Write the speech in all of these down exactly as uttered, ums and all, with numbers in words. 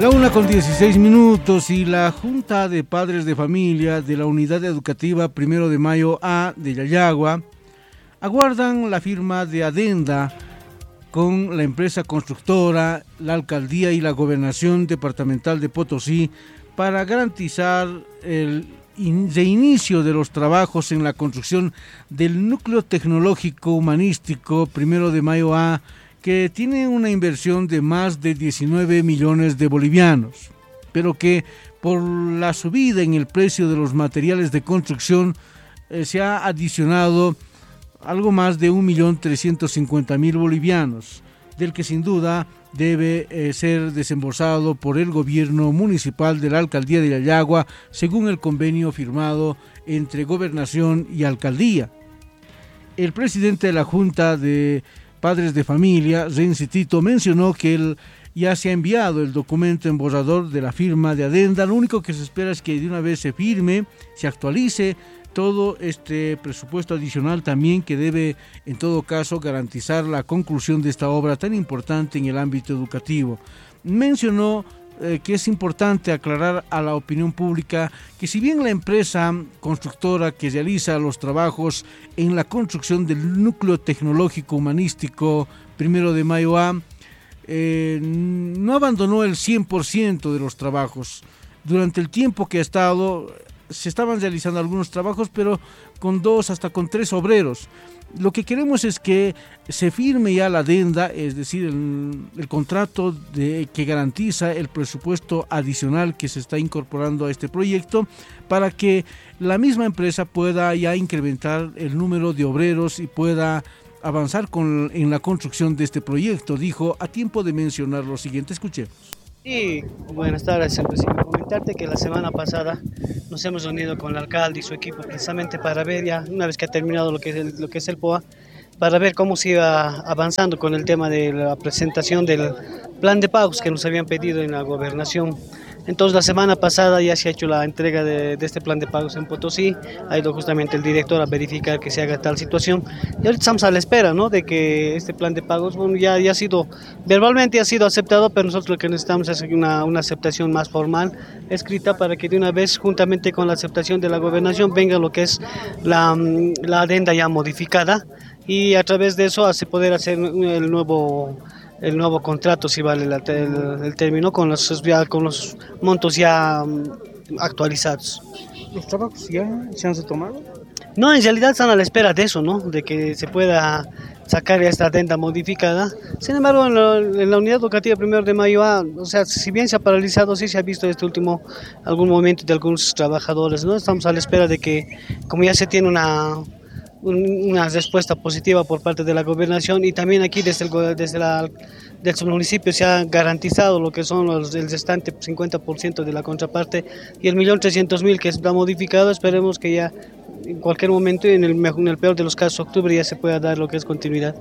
La una con dieciséis minutos y la Junta de Padres de Familia de la Unidad Educativa Primero de Mayo A de Yayagua aguardan la firma de adenda con la empresa constructora, la Alcaldía y la Gobernación Departamental de Potosí para garantizar el reinicio de los trabajos en la construcción del Núcleo Tecnológico Humanístico Primero de Mayo A, que tiene una inversión de más de diecinueve millones de bolivianos, pero que por la subida en el precio de los materiales de construcción eh, se ha adicionado algo más de un millón trescientos cincuenta mil bolivianos, del que sin duda debe eh, ser desembolsado por el gobierno municipal de la Alcaldía de Yayagua, según el convenio firmado entre Gobernación y Alcaldía. El presidente de la Junta de Padres de Familia, Renzi Tito, mencionó que él ya se ha enviado el documento en borrador de la firma de adenda. Lo único que se espera es que de una vez se firme, se actualice todo este presupuesto adicional también, que debe en todo caso garantizar la conclusión de esta obra tan importante en el ámbito educativo. Mencionó eh, que es importante aclarar a la opinión pública que si bien la empresa constructora que realiza los trabajos en la construcción del Núcleo Tecnológico Humanístico Primero de Mayo A eh, no abandonó el cien por ciento de los trabajos, durante el tiempo que ha estado se estaban realizando algunos trabajos, pero con dos hasta con tres obreros. Lo que queremos es que se firme ya la adenda, es decir, el, el contrato de, que garantiza el presupuesto adicional que se está incorporando a este proyecto, para que la misma empresa pueda ya incrementar el número de obreros y pueda avanzar con, en la construcción de este proyecto. Dijo a tiempo de mencionar lo siguiente, escuchemos. Sí, buenas tardes, presidente. Comentarte que la semana pasada nos hemos reunido con el alcalde y su equipo precisamente para ver ya, una vez que ha terminado lo que es el, lo que es el P O A, para ver cómo se iba avanzando con el tema de la presentación del plan de pagos que nos habían pedido en la gobernación. Entonces la semana pasada ya se ha hecho la entrega de, de este plan de pagos en Potosí, ha ido justamente el director a verificar que se haga tal situación y ahorita estamos a la espera, ¿no?, de que este plan de pagos, bueno, ya, ya ha sido, verbalmente ha sido aceptado, pero nosotros lo que necesitamos es una, una aceptación más formal, escrita, para que de una vez, juntamente con la aceptación de la gobernación, venga lo que es la, la adenda ya modificada, y a través de eso hace poder hacer el nuevo el nuevo contrato, si vale el, el, el término, con los, ya, con los montos ya um, actualizados. ¿Los trabajos ya se han retomado? No, en realidad están a la espera de eso, ¿no?, de que se pueda sacar esta adenda modificada. Sin embargo, en la, en la Unidad Educativa Primero de Mayo A, o sea, si bien se ha paralizado, sí se ha visto este último algún momento de algunos trabajadores, ¿no? Estamos a la espera de que, como ya se tiene una una respuesta positiva por parte de la gobernación, y también aquí desde el, desde la, desde el municipio se ha garantizado lo que son los, el restante cincuenta por ciento de la contraparte y el millón trescientos mil que está modificado. Esperemos que ya en cualquier momento, en el, en el peor de los casos, octubre, ya se pueda dar lo que es continuidad.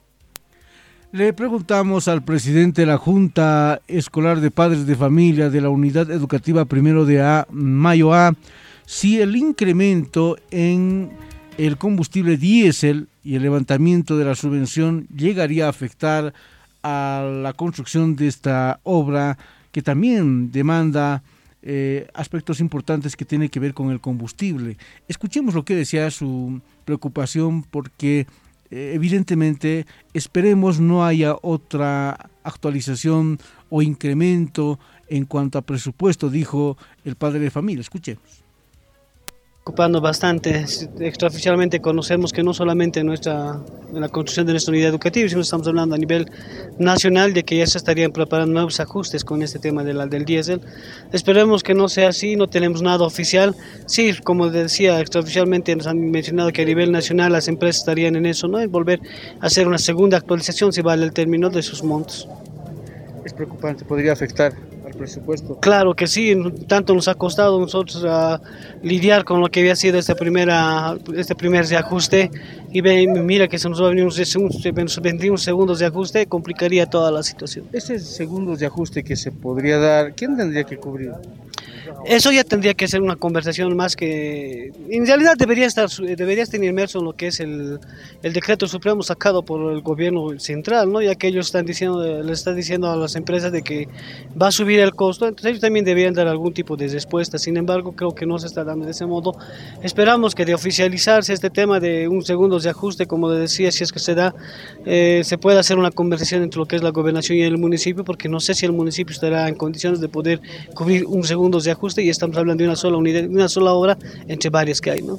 Le preguntamos al presidente de la Junta Escolar de Padres de Familia de la Unidad Educativa Primero de A, Mayo A, si el incremento en el combustible diésel y el levantamiento de la subvención llegaría a afectar a la construcción de esta obra, que también demanda eh, aspectos importantes que tienen que ver con el combustible. Escuchemos lo que decía, su preocupación, porque eh, evidentemente esperemos no haya otra actualización o incremento en cuanto a presupuesto, dijo el padre de familia. Escuchemos. Ocupando bastante. Extraoficialmente conocemos que no solamente en, nuestra, en la construcción de nuestra unidad educativa, sino estamos hablando a nivel nacional de que ya se estarían preparando nuevos ajustes con este tema de la, del diésel. Esperemos que no sea así, no tenemos nada oficial. Sí, como decía, extraoficialmente nos han mencionado que a nivel nacional las empresas estarían en eso, ¿no?, en volver a hacer una segunda actualización, si vale el término, de sus montos. Es preocupante, podría afectar al presupuesto. Claro que sí, tanto nos ha costado a nosotros uh, lidiar con lo que había sido este, primera, este primer reajuste, y ve, mira que se nos va a venir unos veintiún segundos de ajuste, complicaría toda la situación. Ese segundo de ajuste que se podría dar, ¿quién tendría que cubrir? Eso ya tendría que ser una conversación más que, en realidad debería estar, debería estar inmerso en lo que es el, el decreto supremo sacado por el gobierno central, ¿no? Ya que ellos están diciendo, le están diciendo a las empresas de que va a subir el costo, entonces ellos también deberían dar algún tipo de respuesta. Sin embargo, creo que no se está dando de ese modo. Esperamos que de oficializarse este tema de un segundo de ajuste, como le decía, si es que se da, eh, se pueda hacer una conversación entre lo que es la gobernación y el municipio, porque no sé si el municipio estará en condiciones de poder cubrir un segundo de ajuste, y estamos hablando de una sola unidad, una sola obra entre varias que hay, ¿no?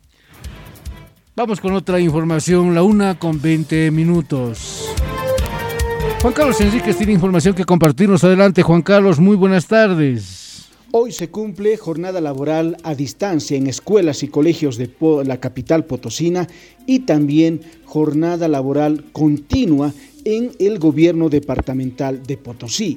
Vamos con otra información, la una con veinte minutos. Juan Carlos Enríquez tiene información que compartirnos. Adelante, Juan Carlos, muy buenas tardes. Hoy se cumple jornada laboral a distancia en escuelas y colegios de la capital potosina y también jornada laboral continua en el gobierno departamental de Potosí.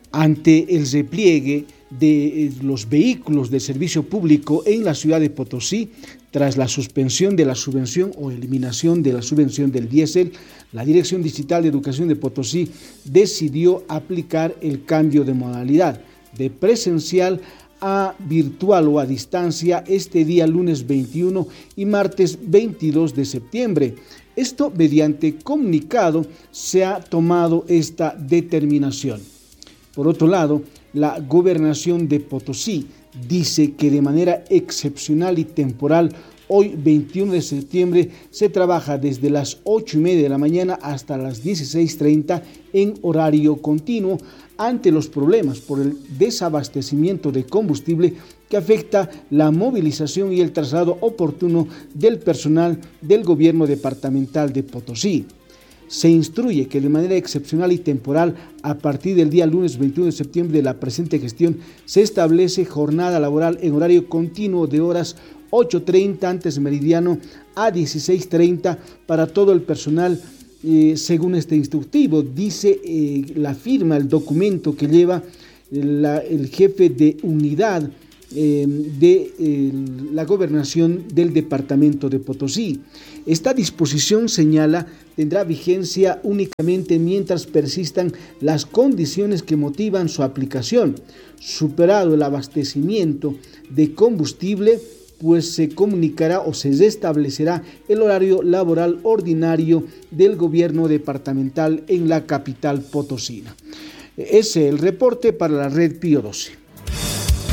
Ante el repliegue de los vehículos de servicio público en la ciudad de Potosí, tras la suspensión de la subvención o eliminación de la subvención del diésel, la Dirección Distrital de Educación de Potosí decidió aplicar el cambio de modalidad de presencial a virtual o a distancia este día lunes veintiuno y martes veintidós de septiembre. Esto mediante comunicado se ha tomado esta determinación. Por otro lado, la Gobernación de Potosí dice que de manera excepcional y temporal, hoy veintiuno de septiembre, se trabaja desde las ocho y media de la mañana hasta las dieciséis treinta en horario continuo ante los problemas por el desabastecimiento de combustible que afecta la movilización y el traslado oportuno del personal del gobierno departamental de Potosí. Se instruye que de manera excepcional y temporal, a partir del día lunes veintiuno de septiembre de la presente gestión, se establece jornada laboral en horario continuo de horas ocho treinta antes meridiano a dieciséis treinta para todo el personal, eh, según este instructivo. Dice eh, la firma, el documento que lleva la, el jefe de unidad eh, de eh, la gobernación del departamento de Potosí. Esta disposición, señala, tendrá vigencia únicamente mientras persistan las condiciones que motivan su aplicación. Superado el abastecimiento de combustible, pues se comunicará o se restablecerá el horario laboral ordinario del gobierno departamental en la capital potosina. Ese es el reporte para la red Pío doce.